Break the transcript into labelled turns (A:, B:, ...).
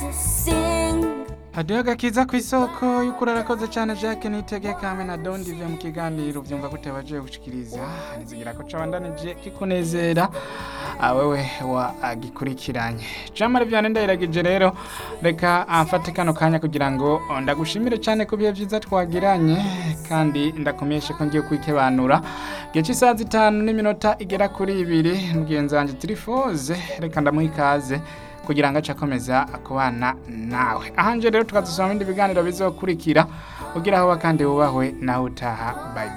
A: hadiyo gakiza ku isoko y'ukuri arakoze cyane Jacques Nitegeka hamwe na Don Dive mu kiganiro byumva gute baje gushikiriza nizigira ko cabandanije kikunezera wewe wa agikurikiranye Jamari byane ndayiragije rero reka amfate kano kanya kugira ngo ndagushimire cyane ku bihe byiza twagiranye kandi ndakomeshe ko ngiye kwikebanura gice isaha 5 n'iminota igera kuri 2 mugenzi wanje Trifoze reka ndamuhikaze kugira ngo acakomeza akubana nawe ahanje rero tukazusoma ibindi biganiro bizokurikira ugira aho kandi wubahwe naho utaha bye.